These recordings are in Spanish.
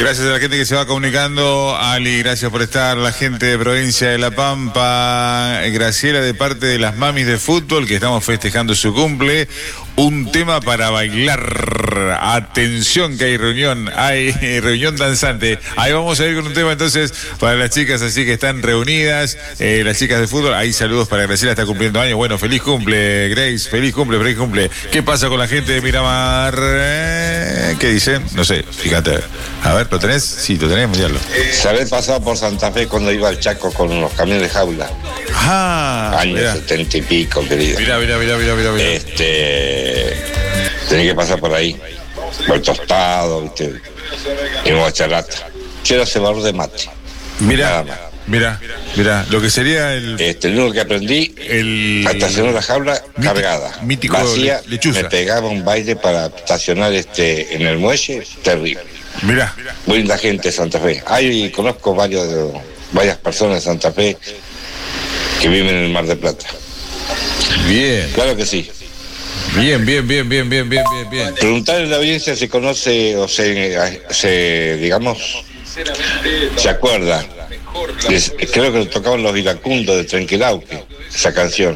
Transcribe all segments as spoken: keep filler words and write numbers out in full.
Gracias a la gente que se va comunicando. Ali, gracias por estar. La gente de Provincia de La Pampa. Graciela, de parte de las mamis de fútbol, que estamos festejando su cumple. Un tema para bailar. Atención que hay reunión, hay reunión danzante. Ahí vamos a ir con un tema entonces para las chicas así que están reunidas, eh, las chicas de fútbol. Ahí saludos para Graciela, está cumpliendo años. Bueno, feliz cumple, Grace, feliz cumple, feliz cumple. ¿Qué pasa con la gente de Miramar? Eh, ¿Qué dicen? No sé, fíjate. A ver, ¿lo tenés? Sí, lo tenés, miralo. Se había pasado por Santa Fe cuando iba al Chaco con los camiones de jaula. Ah, años mirá. setenta y pico, querido. Mirá, mirá, mirá, mirá, mirá, mirá. Este, tenía que pasar por ahí, por el tostado, viste, y guacharata. Quiero cebador de mate. Mirá, mirá, mirá, lo que sería el... Este, lo único que aprendí, el a estacionar la jaula mítico, cargada, mítico vacía, le, lechuza. Me pegaba un baile para estacionar este en el muelle, terrible. Mirá. Muy linda gente de Santa Fe. Hay, conozco varios de, varias personas de Santa Fe que viven en el Mar del Plata. Bien. Claro que sí. Bien, bien, bien, bien, bien, bien, bien, bien. Preguntarle a la audiencia si conoce o se, se digamos, se acuerda. Es, creo que lo tocaban los iracundos de Trenquelauque, esa canción.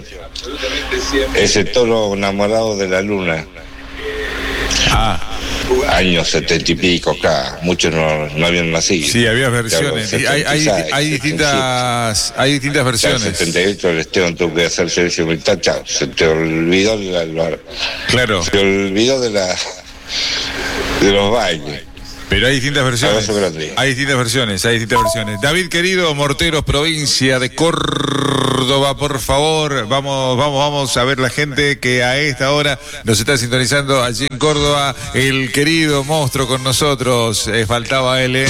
Ese toro enamorado de la luna. Ah. Años setenta y pico acá, muchos no, no habían nacido. Sí, había versiones. Claro, hay, hay, setenta y seis, hay distintas, hay distintas versiones. En el setenta y ocho el Esteban tuvo que hacer servicio militar, chao, se te olvidó de la, la, claro. Se te olvidó de la de los bailes. Pero hay distintas versiones. Hay distintas versiones, hay distintas versiones. David, querido, Morteros, provincia de Córdoba, por favor, vamos, vamos, vamos a ver la gente que a esta hora nos está sintonizando allí en Córdoba. El querido monstruo con nosotros, eh, faltaba él, eh.